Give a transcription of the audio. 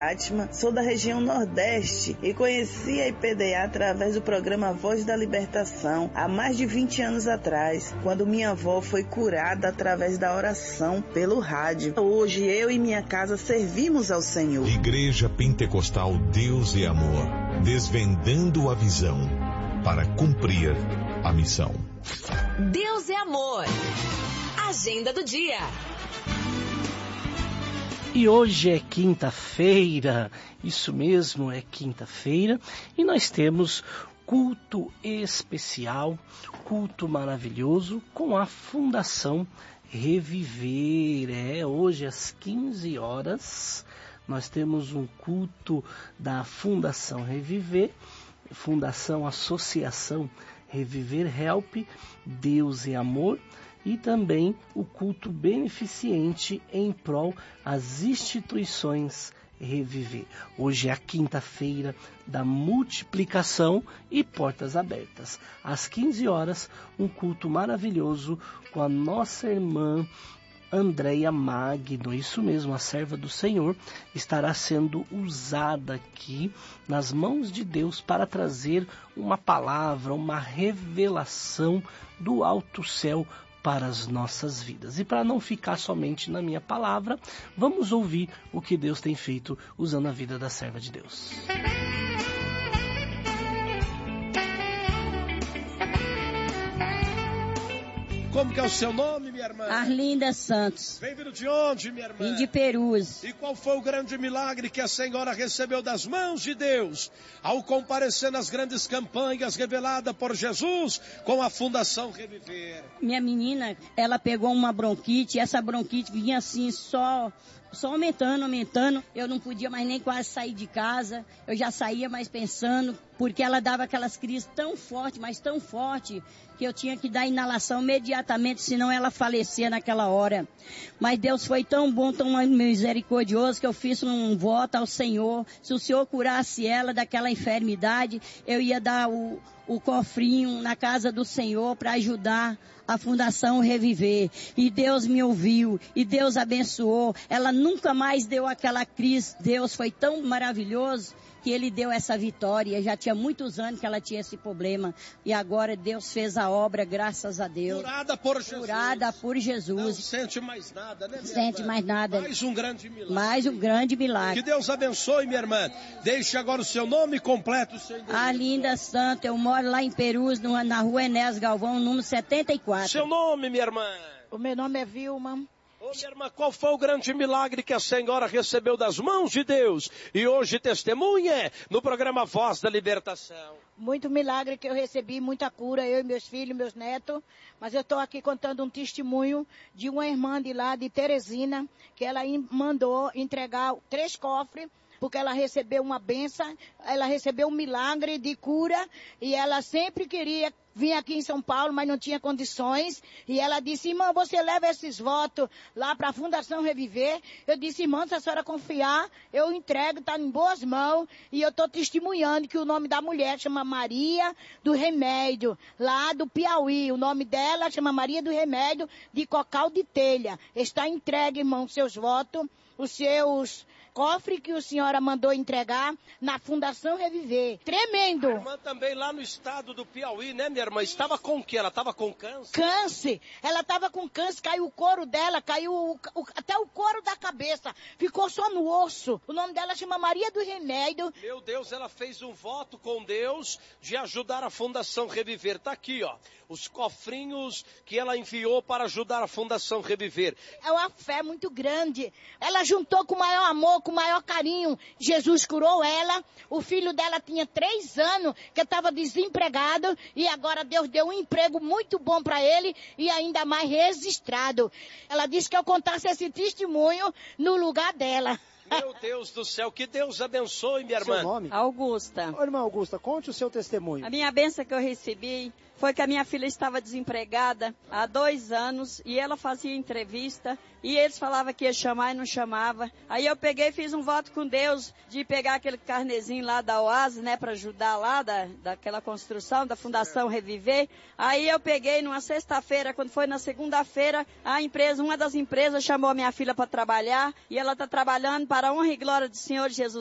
Fátima, sou da região Nordeste e conheci a IPDA através do programa Voz da Libertação há mais de 20 anos atrás, quando minha avó foi curada através da oração pelo rádio. Hoje eu e minha casa servimos ao Senhor. Igreja Pentecostal Deus e Amor, desvendando a visão para cumprir a missão. Deus é Amor. Agenda do dia. E hoje é quinta-feira, isso mesmo, é quinta-feira, e nós temos culto especial, culto maravilhoso com a Fundação Reviver. Hoje às 15 horas nós temos um culto da Fundação Reviver, Fundação Associação Reviver Help, Deus e Amor, e também o culto beneficente em prol às instituições Reviver. Hoje é a quinta-feira da multiplicação e portas abertas. Às 15 horas, um culto maravilhoso com a nossa irmã Andréia Magno, isso mesmo, a serva do Senhor, estará sendo usada aqui nas mãos de Deus para trazer uma palavra, uma revelação do alto céu para as nossas vidas. E para não ficar somente na minha palavra, vamos ouvir o que Deus tem feito usando a vida da serva de Deus. Como que é o seu nome, minha irmã? Arlinda Santos. Vem vindo de onde, minha irmã? Vim de Perus. E qual foi o grande milagre que a senhora recebeu das mãos de Deus ao comparecer nas grandes campanhas reveladas por Jesus com a Fundação Reviver? Minha menina, ela pegou uma bronquite, e essa bronquite vinha assim só aumentando. Eu não podia mais nem quase sair de casa. Eu já saía mais pensando, porque ela dava aquelas crises tão forte, mas tão forte, que eu tinha que dar inalação imediatamente, senão ela falecia naquela hora. Mas Deus foi tão bom, tão misericordioso, que eu fiz um voto ao Senhor. Se o Senhor curasse ela daquela enfermidade, eu ia dar o cofrinho na casa do Senhor para ajudar a Fundação Reviver. E Deus me ouviu, e Deus abençoou. Ela nunca mais deu aquela crise. Deus foi tão maravilhoso que Ele deu essa vitória. Já tinha muitos anos que ela tinha esse problema. E agora Deus fez a obra, graças a Deus. Curada por Jesus. Curada por Jesus. Não sente mais nada, né, minha Sente irmã? mais nada. Mais um grande milagre. Mais um grande milagre. Que Deus abençoe, minha irmã. Deixe agora o seu nome completo. Arlinda Santa, eu moro lá em Perus, na rua Enéas Galvão, número 74. Seu nome, minha irmã? O meu nome é Vilma. Ô, minha irmã, qual foi o grande milagre que a senhora recebeu das mãos de Deus e hoje testemunha no programa Voz da Libertação? Muito milagre que eu recebi, muita cura, eu e meus filhos, meus netos. Mas eu estou aqui contando um testemunho de uma irmã de lá, de Teresina, que ela mandou entregar 3 cofres, porque ela recebeu uma bênção, ela recebeu um milagre de cura, e ela sempre queria vir aqui em São Paulo, mas não tinha condições, e ela disse: irmã, você leva esses votos lá para a Fundação Reviver? Eu disse: irmã, se a senhora confiar, eu entrego, está em boas mãos, e eu estou testemunhando que o nome da mulher chama Maria do Remédio, lá do Piauí. O nome dela chama Maria do Remédio, de Cocal de Telha. Está entregue, irmão, seus votos, os seus cofre que a senhora mandou entregar na Fundação Reviver. Tremendo! A irmã também lá no estado do Piauí, né, minha irmã? Estava com o quê? Ela estava com câncer? Câncer! Ela estava com câncer, caiu o couro dela, caiu até o couro da cabeça. Ficou só no osso. O nome dela chama Maria do Remédio. Meu Deus, ela fez um voto com Deus de ajudar a Fundação Reviver. Tá aqui, ó, os cofrinhos que ela enviou para ajudar a Fundação Reviver. É uma fé muito grande. Ela juntou com o maior amor, com o maior carinho. Jesus curou ela. O filho dela tinha 3 anos, que estava desempregado, e agora Deus deu um emprego muito bom para ele, e ainda mais registrado. Ela disse que eu contasse esse testemunho no lugar dela. Meu Deus do céu, que Deus abençoe, minha irmã. Seu nome? Augusta. Ô, irmã Augusta, conte o seu testemunho. A minha bênção que eu recebi foi que a minha filha estava desempregada há 2 anos e ela fazia entrevista e eles falavam que ia chamar e não chamava. Aí eu peguei e fiz um voto com Deus de pegar aquele carnezinho lá da Oase, né, para ajudar lá daquela construção da Fundação Reviver. Aí eu peguei numa sexta-feira, quando foi na segunda-feira, uma das empresas chamou a minha filha para trabalhar e ela está trabalhando para a honra e glória do Senhor Jesus